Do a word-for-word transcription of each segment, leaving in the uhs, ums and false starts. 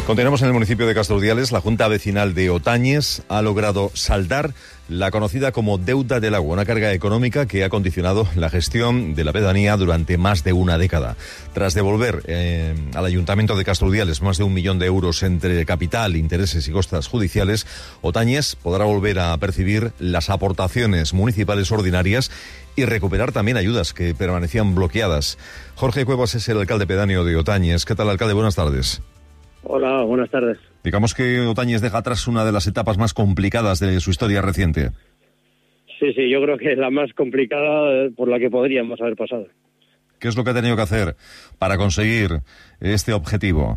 Continuamos en el municipio de Castrodiales. La Junta Vecinal de Otañes ha logrado saldar la conocida como deuda del agua, una carga económica que ha condicionado la gestión de la pedanía durante más de una década. Tras devolver eh, al Ayuntamiento de Castrodiales más de un millón de euros entre capital, intereses y costas judiciales, Otañes podrá volver a percibir las aportaciones municipales ordinarias y recuperar también ayudas que permanecían bloqueadas. Jorge Cuevas es el alcalde pedáneo de Otañes. ¿Qué tal, alcalde? Buenas tardes. Hola, buenas tardes. Digamos que Otañes deja atrás una de las etapas más complicadas de su historia reciente. Sí, sí, yo creo que es la más complicada por la que podríamos haber pasado. ¿Qué es lo que ha tenido que hacer para conseguir este objetivo?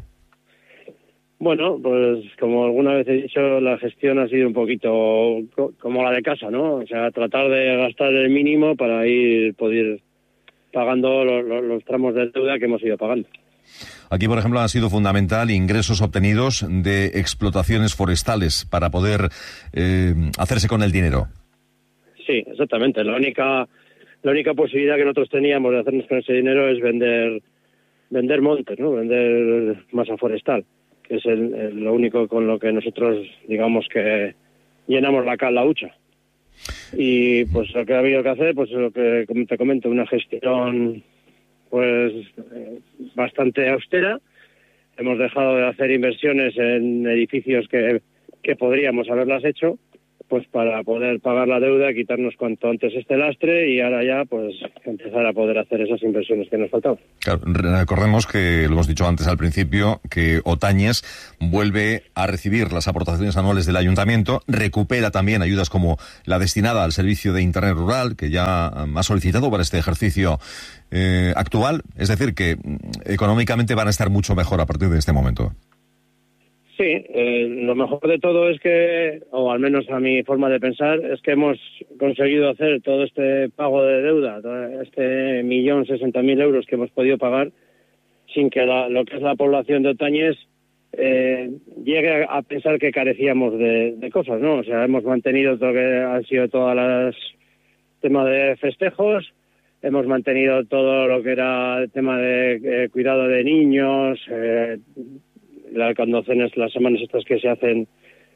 Bueno, pues como alguna vez he dicho, la gestión ha sido un poquito co- como la de casa, ¿no? O sea, tratar de gastar el mínimo para ir poder pagando los, los, los tramos de deuda que hemos ido pagando. Aquí, por ejemplo, ha sido fundamental ingresos obtenidos de explotaciones forestales para poder eh, hacerse con el dinero. Sí, exactamente. La única la única posibilidad que nosotros teníamos de hacernos con ese dinero es vender vender montes, ¿no? Vender masa forestal, que es el, el, lo único con lo que nosotros, digamos, que llenamos la, la hucha. Y pues lo que ha habido que hacer, pues lo que como te comento, una gestión pues eh, bastante austera. Hemos dejado de hacer inversiones en edificios que, que podríamos haberlas hecho, pues para poder pagar la deuda, quitarnos cuanto antes este lastre y ahora ya pues empezar a poder hacer esas inversiones que nos faltaban. Claro, recordemos que, lo hemos dicho antes al principio, que Otañes vuelve a recibir las aportaciones anuales del ayuntamiento, recupera también ayudas como la destinada al servicio de Internet rural, que ya ha solicitado para este ejercicio eh, actual, es decir, que económicamente van a estar mucho mejor a partir de este momento. Sí, eh, lo mejor de todo es que, o al menos a mi forma de pensar, es que hemos conseguido hacer todo este pago de deuda, todo este millón sesenta mil euros que hemos podido pagar, sin que la, lo que es la población de Otañes eh, llegue a, a pensar que carecíamos de, de cosas, ¿no? O sea, hemos mantenido todo lo que han sido todas las temas de festejos, hemos mantenido todo lo que era el tema de eh, cuidado de niños, eh, la, cuando hacen las semanas estas que se hacen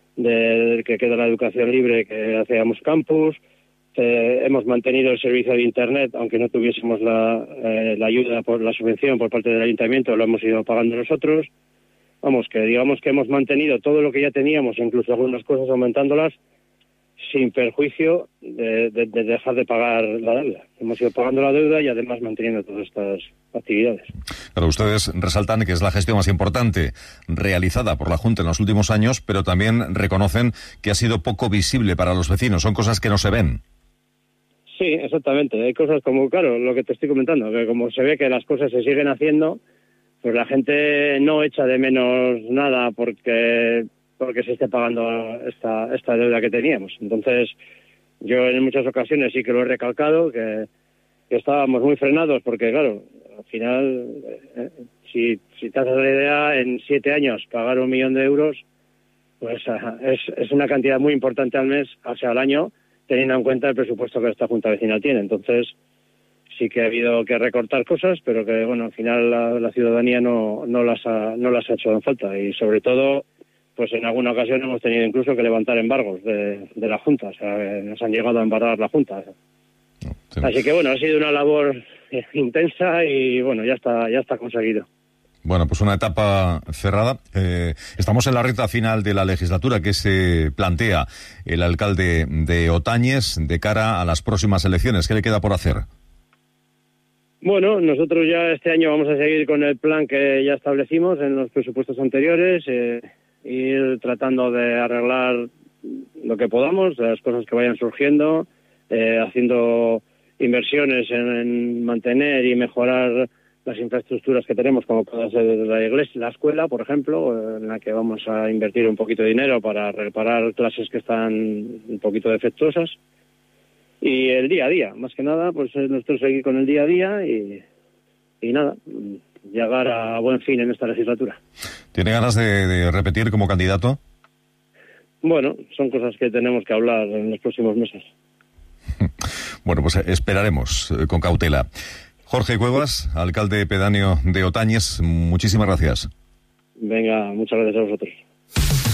de que queda la educación libre, que hacíamos campus, eh, hemos mantenido el servicio de internet, aunque no tuviésemos la, eh, la ayuda por la subvención por parte del ayuntamiento, lo hemos ido pagando nosotros. Vamos, que digamos que hemos mantenido todo lo que ya teníamos, incluso algunas cosas aumentándolas, sin perjuicio de, de, de dejar de pagar la deuda. Hemos ido pagando la deuda y además manteniendo todas estas actividades. Pero ustedes resaltan que es la gestión más importante realizada por la Junta en los últimos años, pero también reconocen que ha sido poco visible para los vecinos. Son cosas que no se ven. Sí, exactamente. Hay cosas como, claro, lo que te estoy comentando, que como se ve que las cosas se siguen haciendo, pues la gente no echa de menos nada porque... porque se esté pagando esta esta deuda que teníamos. Entonces, yo en muchas ocasiones sí que lo he recalcado, que, que estábamos muy frenados, porque claro, al final, eh, si, si te haces la idea, en siete años pagar un millón de euros, pues uh, es, es una cantidad muy importante al mes, o sea, al año, teniendo en cuenta el presupuesto que esta Junta Vecinal tiene. Entonces, sí que ha habido que recortar cosas, pero que, bueno, al final la, la ciudadanía no, no, las ha, no las ha hecho en falta. Y sobre todo, pues en alguna ocasión hemos tenido incluso que levantar embargos de, de la Junta, o sea, nos han llegado a embargar la Junta. No, sí. Así que bueno, ha sido una labor intensa y bueno, ya está, ya está conseguido. Bueno, pues una etapa cerrada. Eh, estamos en la recta final de la legislatura que se plantea el alcalde de Otañes de cara a las próximas elecciones. ¿Qué le queda por hacer? Bueno, nosotros ya este año vamos a seguir con el plan que ya establecimos en los presupuestos anteriores, eh, ir tratando de arreglar lo que podamos, las cosas que vayan surgiendo, eh, haciendo inversiones en, en mantener y mejorar las infraestructuras que tenemos, como puede ser la iglesia, la escuela, por ejemplo, en la que vamos a invertir un poquito de dinero para reparar clases que están un poquito defectuosas. Y el día a día, más que nada, pues nosotros seguir con el día a día y, y nada, llegar a buen fin en esta legislatura. ¿Tiene ganas de, de repetir como candidato? Bueno, son cosas que tenemos que hablar en los próximos meses. Bueno, pues esperaremos eh, con cautela. Jorge Cuevas, alcalde pedáneo de Otañes, muchísimas gracias. Venga, muchas gracias a vosotros.